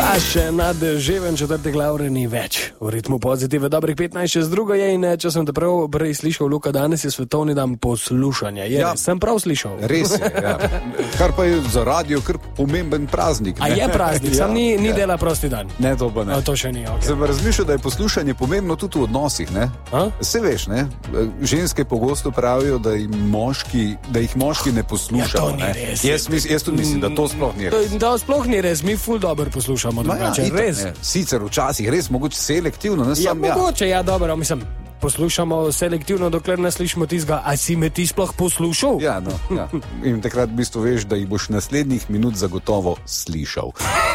Še nad ževen četrtek Laure ni več. V ritmu Pozitive dobrih 15, še z drugo je in če sem te prav prej slišal, Luka, danes je svetovni dan poslušanja. Sem prav slišal? Res je, ja. Kar pa je za radio kar pomemben praznik. A je praznik, sam ni dela prosti dan. Ne, to pa ne. To še ni, ok. Sem razmišljal, da je poslušanje pomembno tudi v odnosih, ne? Se veš, ne? Ženske pogosto pravijo, da jih moški ne poslušajo, ne? Jaz tudi mislim, da to sploh ni res. To sploh ni res, mi ful dobro poslušamo. Sicer včasih res mogoče selektivno. Mogoče, dobro, mislim, poslušamo selektivno, dokler ne slišimo tizga, a si me ti sploh poslušal? Ja. In takrat v bistvu veš, da jih boš naslednjih minut zagotovo slišal.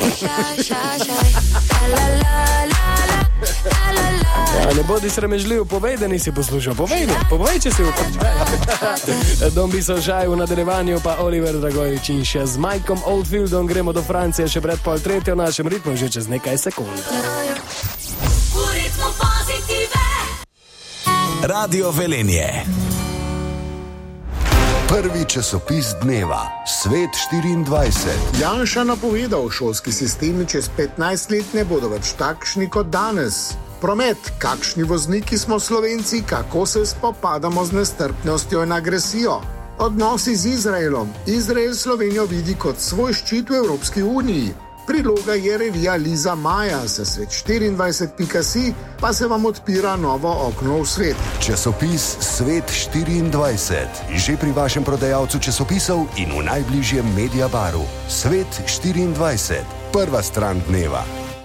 Ne bodi sramežljiv, povej, da nisi poslušal. Povej, če si upal. Don't be so shy, v nadaljevanju pa Oliver Dragojevič in še z Mikeom Oldfieldom gremo do Francije še pred 2:30 v našem ritmu, že čez nekaj sekund. Radio Velenje. Prvi časopis dneva, Svet 24. Janša napovedal, šolski sistemi čez 15 let ne bodo več takšni kot danes. Promet, kakšni vozniki smo Slovenci, kako se spopadamo z nestrpnostjo in agresijo. Odnosi z Izraelom. Izrael Slovenijo vidi kot svoj ščit v Evropski uniji. Priloga je revija Liza Maja, za svet24.si pa se vam odpira novo okno v svet. Časopis Svet 24. Že pri vašem prodajalcu časopisov in v najbližjem Mediabaru. Svet 24. Prva stran dneva.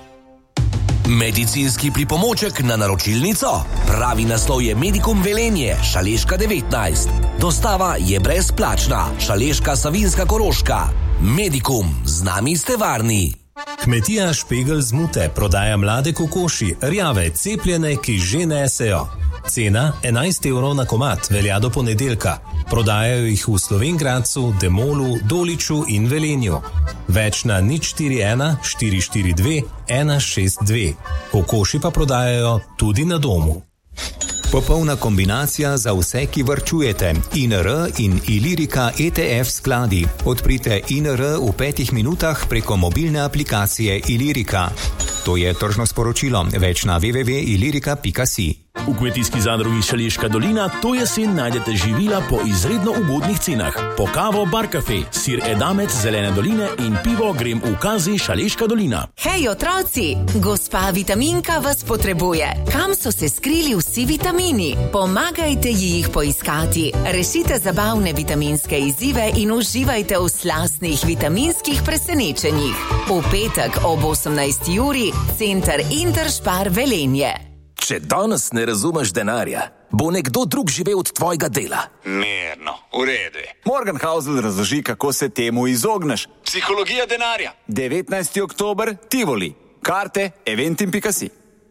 Medicinski pripomoček na naročilnico? Pravi naslov je Medikum Velenje, Šaleška 19. Dostava je brezplačna. Šaleška, Savinjska, Koroška. Medikum, z nami ste varni. Kmetija Špegel z Mute prodaja mlade kokoši, rjave, cepljene, ki že nesejo. Cena 11 evrov na komad, velja do ponedeljka. Prodajajo jih v Slovenj Gradcu, Demolu, Doliču in Velenju. Več na 041 442 162. Kokoši pa prodajajo tudi na domu. Popolna kombinacija za vse, ki varčujete. INR in Ilirika ETF skladi. Odprite INR v 5 minutah preko mobilne aplikacije Ilirika. To je tržno sporočilo. Več na www.ilirika.si. V kmetijski zadrugi Šaleška dolina to jesen najdete živila po izredno ugodnih cenah. Po kavo Bar Cafe, sir Edamec Zelene doline in pivo Grem v Kazi Šaleška dolina. Hej otroci, gospa vitaminka vas potrebuje. Kam so se skrili vsi vitamini? Pomagajte jih poiskati. Rešite zabavne vitaminske izzive in uživajte v slastnih vitaminskih presenečenjih. V petek ob 18. uri, Center Interspar Velenje. Če danes ne razumeš denarja, bo nekdo drug živel od tvojega dela. Mirno, v redu. Morgan Housel razloži, kako se temu izogneš. Psihologija denarja. 19. oktober, Tivoli. Karte eventim.si.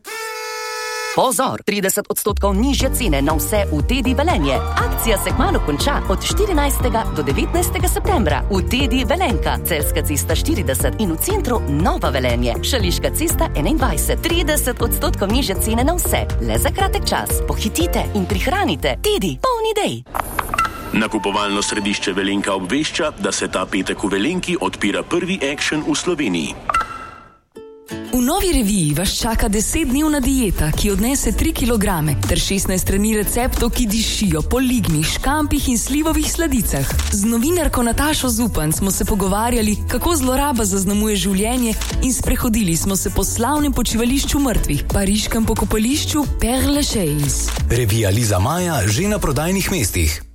Pozor, 30% nižje cene na vse v Tedi Velenje. Akcija se kmalu konča od 14. do 19. septembra. V Tedi Velenka, Celjska cesta 40 in v centru Nova Velenje, Šaleška cesta 21. 30% nižje cene na vse. Le za kratek čas. Pohitite in prihranite. Tedi, polni dej. Nakupovalno središče Velenka obvešča, da se ta petek v Velenki odpira prvi action v Sloveniji. V novi reviji vas čaka 10-dnevna dieta, ki odnese 3 kg, ter 16 strani receptov, ki dišijo po lignih, škampih in slivovih sladicah. Z novinarko Natašo Zupan smo se pogovarjali, kako zloraba zaznamuje življenje, in sprehodili smo se po slavnem počivališču mrtvih, pariškem pokopališču Père Lachaise. Revija Liza Maja že na prodajnih mestih.